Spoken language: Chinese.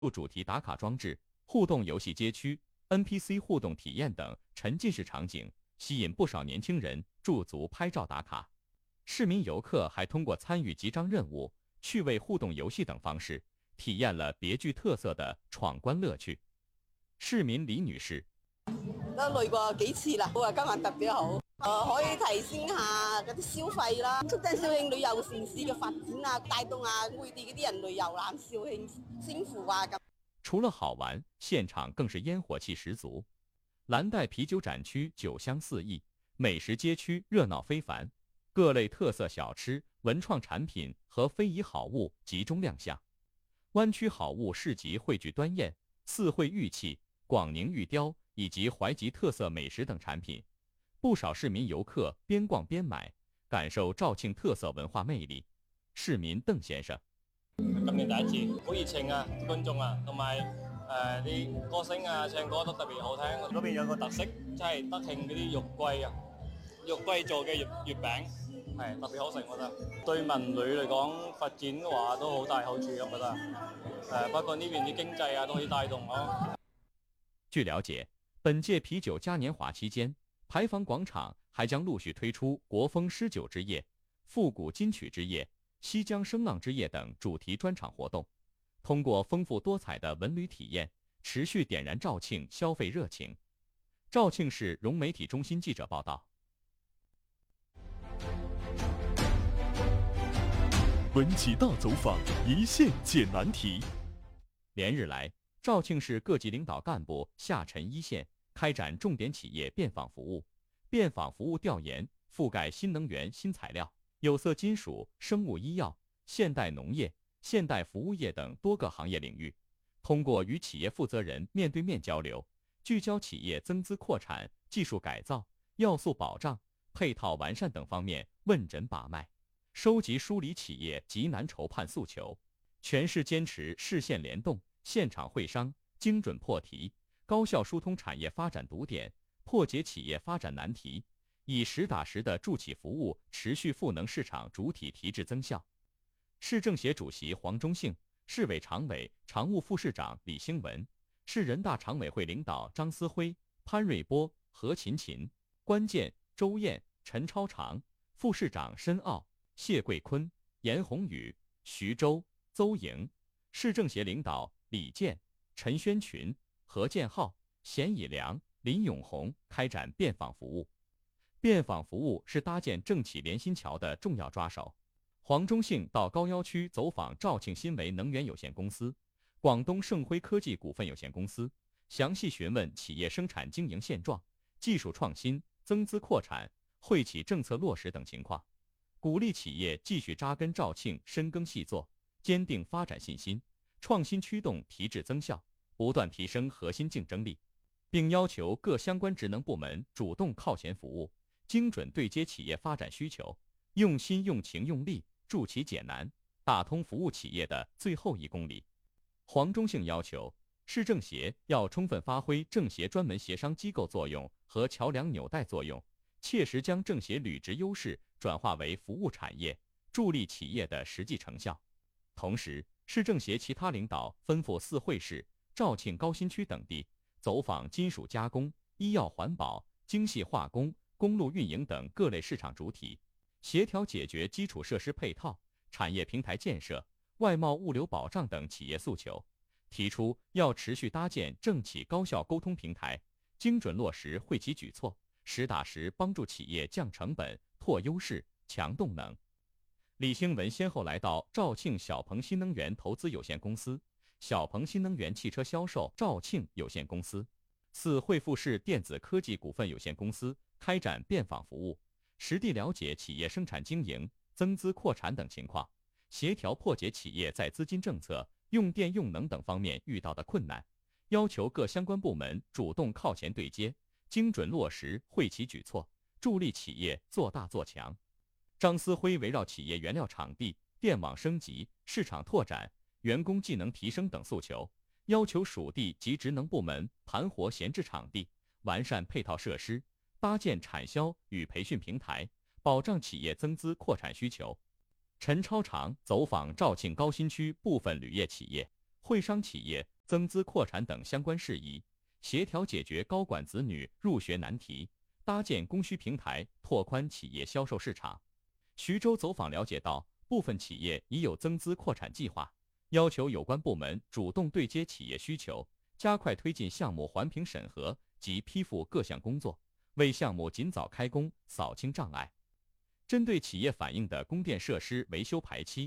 主题打卡装置、互动游戏街区、NPC 互动体验等沉浸式场景，吸引不少年轻人驻足拍照打卡。市民游客还通过参与集章任務、趣味互動遊戲等方式，體驗了別具特色的闖關樂趣。市民李女士： 都累過幾次啦，我話今日特別好，可以提升下嗰啲消費啦，促進肇慶旅遊城市嘅發展啊，帶動啊外地嗰啲人旅遊啦，肇慶星湖啊咁。 除了好玩，現場更是煙火氣十足。藍帶啤酒展區酒香四溢，美食街區熱鬧非凡。各類特色小吃、文創產品和非遺好物集中亮相。灣區好物市集匯聚端硯、四會玉器、廣寧玉雕以及淮吉特色美食等產品。不少市民遊客邊逛邊買，感受肇慶特色文化魅力。市民鄧先生： 今年第一次，好熱情啊，觀眾啊，同埋啲歌星啊唱歌都特別好聽。嗰邊有個特色，即係德慶嗰啲肉桂啊，肉桂做嘅月餅。係特別好食，我覺得對文旅嚟講發展嘅話都好大好處，我覺得包括呢邊啲經濟啊都可以帶動咯。 據了解，本屆啤酒嘉年華期間，牌坊廣場還將陸續推出國風詩酒之夜、復古金曲之夜、西江聲浪之夜等主題專場活動，通過豐富多彩的文旅體驗，持續點燃肇慶消費熱情。肇慶市融媒體中心記者報道。 文企大走訪，一線解難題。 連日來，肇慶市各級領導幹部下沉一線，開展重點企業遍訪服務。遍訪服務調研覆蓋新能源、新材料、有色金屬、生物醫藥、現代農業、現代服務業等多個行業領域。通過與企業負責人面對面交流，聚焦企業增資擴產、技術改造、要素保障、配套完善等方面問診把脈。收集梳理企業急難籌判訴求，全市堅持市縣聯動、現場會商、精準破題、高效疏通產業發展堵點，破解企業發展難題，以實打實的助企服務持續賦能市場主體提質增效。市政協主席黃忠信、市委常委、常務副市長李興文、市人大常委會領導張思輝、潘瑞波、何勤勤、關鍵、周燕、陳超常、副市長申奧、謝桂坤、嚴宏宇、徐州、邹瑩，市政協領導李健、陳宣群、何建浩、冼以良、林永紅開展遍訪服務。遍訪服務是搭建政企聯心橋的重要抓手。黃忠信到高要區走訪肇慶新維能源有限公司、廣東盛輝科技股份有限公司，詳細詢問企業生產經營現狀、技術創新、增資擴產、惠企政策落實等情況。鼓勵企業繼續扎根肇慶，深耕細作，堅定發展信心，創新驅動提質增效，不斷提升核心競爭力，並要求各相關職能部門主動靠前服務，精準對接企業發展需求，用心用情用力助其解難，打通服務企業的最後1公里。黃忠信要求市政協要充分發揮政協專門協商機構作用和橋樑紐帶作用，切實將政協履職優勢轉化為服務產業，助力企業的實際成效。同時，市政協其他領導吩咐4會市、肇慶高新區等地走訪金屬加工、醫藥環保、精細化工、公路運營等各類市場主體，協調解決基礎設施配套、產業平台建設、外貿物流保障等企業訴求，提出要持續搭建政企高效溝通平台，精準落實惠企舉措，實打實幫助企業降成本、拓優勢、強動能。李興文先後來到肇慶小鵬新能源投資有限公司、小鵬新能源汽車銷售肇慶有限公司、4會富士電子科技股份有限公司開展遍訪服務，實地了解企業生產經營、增資擴產等情況，協調破解企業在資金政策、用電用能等方面遇到的困難，要求各相關部門主動靠前對接，精準落實惠企舉措，助力企業做大做強。張思輝圍繞企業原料場地、電網升級、市場拓展、員工技能提升等訴求，要求屬地及職能部門盤活閒置場地，完善配套設施，搭建產銷與培訓平台，保障企業增資擴產需求。陳超常走訪肇慶高新區部分鋁業企業， 会商企业增资扩产等相关事宜，协调解决高管子女入学难题，搭建供需平台，拓宽企业销售市场。徐州走访了解到，部分企业已有增资扩产计划，要求有关部门主动对接企业需求，加快推进项目环评审核及批复各项工作，为项目尽早开工扫清障碍。针对企业反映的供电设施维修排期、